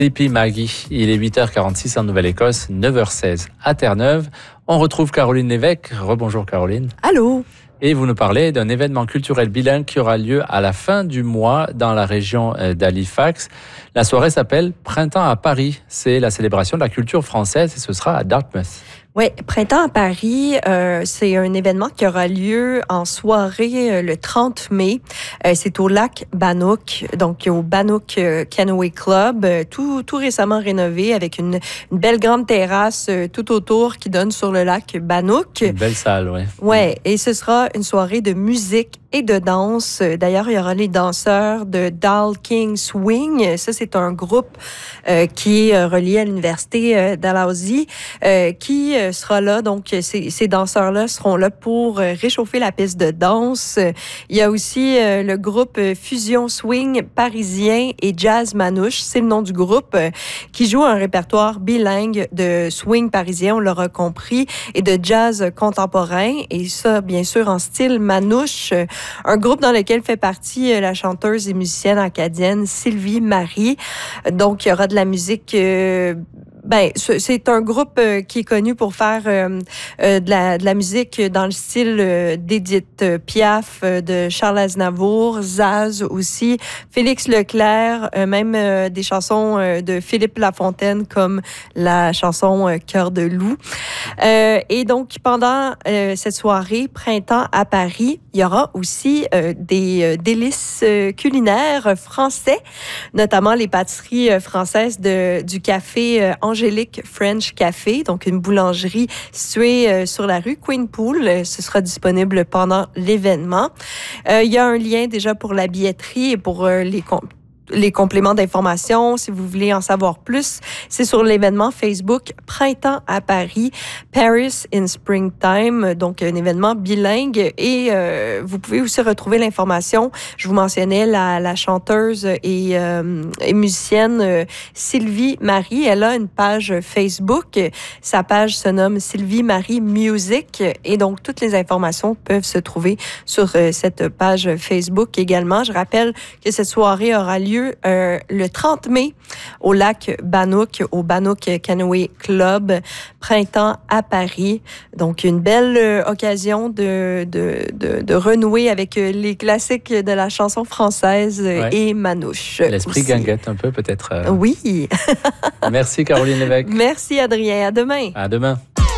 Sleepy Maggie, il est 8h46 en Nouvelle-Écosse, 9h16 à Terre-Neuve. On retrouve Caroline Lévesque. Rebonjour Caroline. Allô. Et vous nous parlez d'un événement culturel bilingue qui aura lieu à la fin du mois dans la région d'Halifax. La soirée s'appelle Printemps à Paris. C'est la célébration de la culture française et ce sera à Dartmouth. Oui, Printemps à Paris, c'est un événement qui aura lieu en soirée le 30 mai. C'est au lac Bannock, donc au Bannock Canoe Club, tout récemment rénové avec une belle grande terrasse tout autour qui donne sur le lac Bannock. Une belle salle, oui. Oui, et ce sera une soirée de musique et de danse. D'ailleurs, il y aura les danseurs de Dal King Swing. Ça, c'est un groupe qui est relié à l'université Dalhousie qui sera là. Donc, ces danseurs-là seront là pour réchauffer la piste de danse. Il y a aussi le groupe Fusion Swing parisien et Jazz Manouche, c'est le nom du groupe, qui joue un répertoire bilingue de swing parisien, on l'aura compris, et de jazz contemporain. Et ça, bien sûr, en style manouche. Un groupe dans lequel fait partie la chanteuse et musicienne acadienne Sylvie Marie. Donc, il y aura de la musique... c'est un groupe qui est connu pour faire de la musique dans le style d'Édith Piaf, de Charles Aznavour, Zaz aussi, Félix Leclerc, même des chansons de Philippe Lafontaine comme la chanson Cœur de loup. Et donc, pendant cette soirée Printemps à Paris, il y aura aussi des délices culinaires français, notamment les pâtisseries françaises du café Angélique French Café, donc une boulangerie située sur la rue Queenpool. Ce sera disponible pendant l'événement. Il y a un lien déjà pour la billetterie et pour les compléments d'information, si vous voulez en savoir plus, c'est sur l'événement Facebook Printemps à Paris, Paris in Springtime, donc un événement bilingue. Et vous pouvez aussi retrouver l'information. Je vous mentionnais la chanteuse et musicienne Sylvie Marie. Elle a une page Facebook. Sa page se nomme Sylvie Marie Music. Et donc, toutes les informations peuvent se trouver sur cette page Facebook également. Je rappelle que cette soirée aura lieu le 30 mai au lac Bannock, au Bannock Canoe Club, Printemps à Paris. Donc, une belle occasion de renouer avec les classiques de la chanson française et manouche. L'esprit guinguette un peu, peut-être. Oui. Merci, Caroline Lévesque. Merci, Adrien. À demain. À demain.